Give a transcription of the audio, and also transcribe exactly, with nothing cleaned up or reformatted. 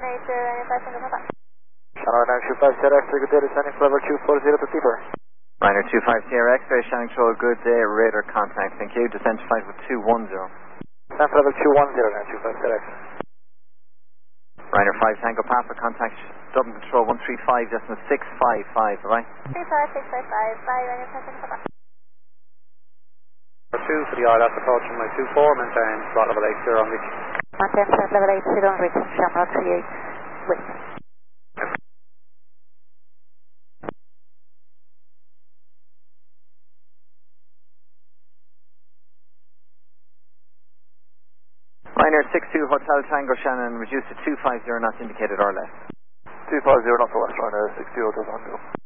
Channel nine two five C R X, good day, descending for level two four zero to T-Bar. Liner two five C R X, very shining control, good day, radar contact, thank you, descend to flight with two one zero. Descend for level two one zero, nine two five C R X. Liner five Tango Papa, contact Dublin Control one three five, decimal six five five, bye-bye. three five six five five, bye, Liner five Tango Papa. two for the I L S approach from my two four, maintain slot level eight zero on reach. Maintain slot level eight zero on reach, Shamrock three eight, wait. Liner six two Hotel Tango Shannon, reduced to two five zero knots indicated or less. two five zero knots west, Liner six two Hotel Tango.